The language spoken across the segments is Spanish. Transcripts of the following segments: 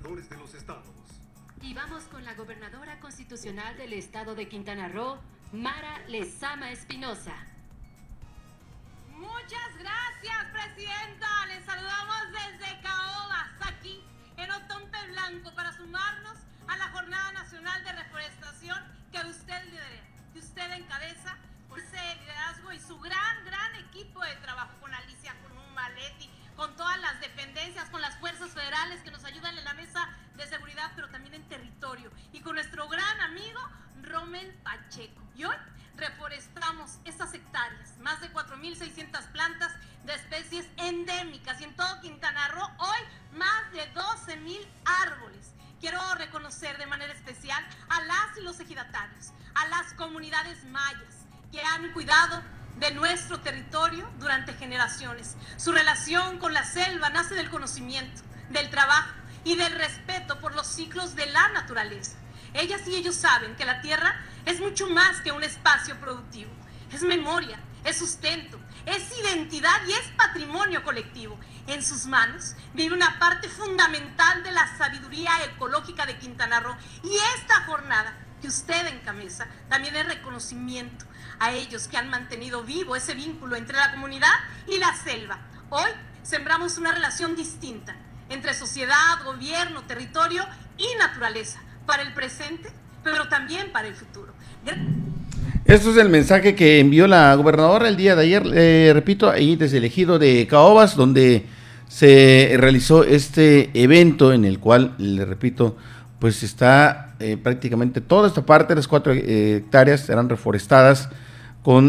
gobernadores de los estados. Y vamos con la gobernadora constitucional del estado de Quintana Roo, Mara Lezama Espinosa. Muchas gracias, Presidenta. Les saludamos desde Caobas, aquí en Otompe Blanco, para sumarnos a la Jornada Nacional de Reforestación que usted lidera, que usted encabeza por ese liderazgo y su gran equipo de trabajo con Alicia, con Maletti, con todas las dependencias, con las fuerzas federales que nos ayudan en la mesa de seguridad, pero también en territorio, y con nuestro gran amigo Rommel Pacheco. Y hoy reforestamos estas hectáreas, más de 4,600 plantas de especies endémicas, y en todo Quintana Roo hoy más de 12,000 árboles. Quiero reconocer de manera especial a las y los ejidatarios, a las comunidades mayas que han cuidado de nuestro territorio durante generaciones. Su relación con la selva nace del conocimiento, del trabajo y del respeto por los ciclos de la naturaleza. Ellas y ellos saben que la tierra es mucho más que un espacio productivo. Es memoria, es sustento, es identidad y es patrimonio colectivo. En sus manos vive una parte fundamental de la sabiduría ecológica de Quintana Roo, y esta jornada que usted encabeza también es reconocimiento a ellos que han mantenido vivo ese vínculo entre la comunidad y la selva. Hoy sembramos una relación distinta entre sociedad, gobierno, territorio y naturaleza, para el presente, pero también para el futuro. Esto es el mensaje que envió la gobernadora el día de ayer, repito, ahí desde el ejido de Caobas, donde se realizó este evento en el cual, le repito, pues está prácticamente toda esta parte, las 4 hectáreas serán reforestadas con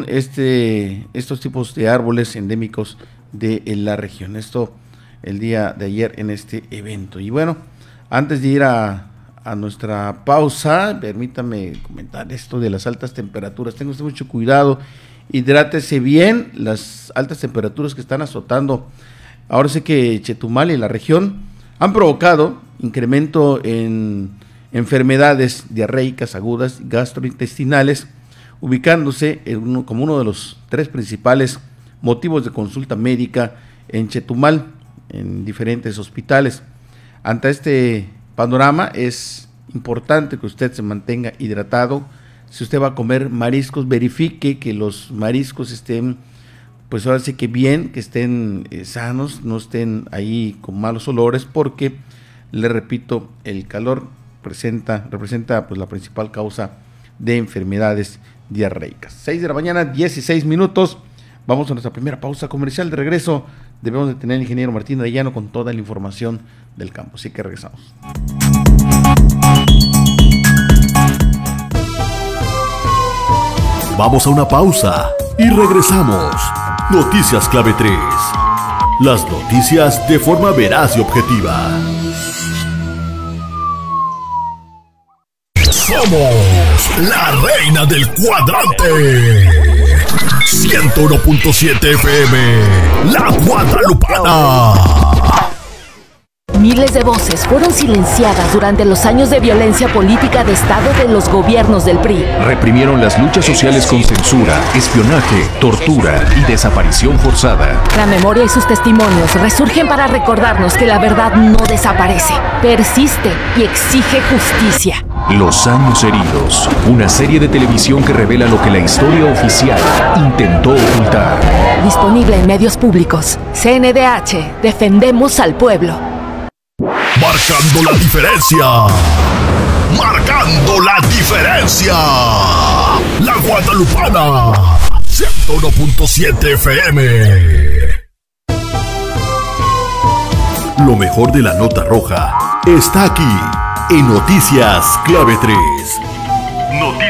estos tipos de árboles endémicos de la región. Esto el día de ayer en este evento. Y bueno, antes de ir a nuestra pausa, permítame comentar esto de las altas temperaturas. Tenga usted mucho cuidado, hidrátese bien. Las altas temperaturas que están azotando ahora sí que Chetumal y la región han provocado incremento en enfermedades diarreicas agudas gastrointestinales, ubicándose como uno de los 3 principales motivos de consulta médica en Chetumal, en diferentes hospitales. Ante este panorama es importante que usted se mantenga hidratado. Si usted va a comer mariscos, verifique que los mariscos estén, pues ahora sí que bien, que estén sanos, no estén ahí con malos olores, porque le repito, el calor representa pues la principal causa de enfermedades diarreicas. 6 de la mañana, 16 minutos. Vamos a nuestra primera pausa comercial. De regreso debemos de tener al ingeniero Martín Arellano con toda la información del campo. Así que regresamos. Vamos a una pausa y regresamos. Noticias Clave 3. Las noticias de forma veraz y objetiva. Somos la reina del cuadrante. 101.7 FM, La Guadalupana. Miles de voces fueron silenciadas durante los años de violencia política de Estado de los gobiernos del PRI. Reprimieron las luchas sociales con censura, espionaje, tortura y desaparición forzada. La memoria y sus testimonios resurgen para recordarnos que la verdad no desaparece, persiste y exige justicia. Los años heridos, una serie de televisión que revela lo que la historia oficial intentó ocultar. Disponible en medios públicos. CNDH, defendemos al pueblo. Marcando la diferencia. Marcando la diferencia. La Guadalupana. 101.7 FM. Lo mejor de la nota roja está aquí en Noticias Clave 3.